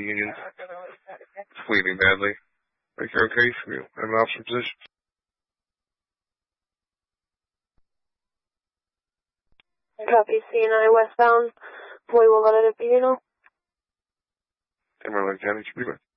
the Union. It's bleeding badly. Like, okay, so you have an officer position. Copy, C&I westbound. Boy will let it be, you know. Amarillo County should be with.